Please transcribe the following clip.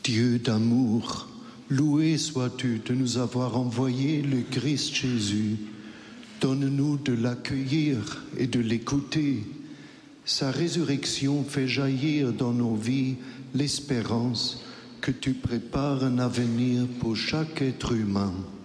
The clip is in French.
Dieu d'amour, loué sois-tu de nous avoir envoyé le Christ Jésus. Donne-nous de l'accueillir et de l'écouter. Sa résurrection fait jaillir dans nos vies l'espérance que tu prépares un avenir pour chaque être humain.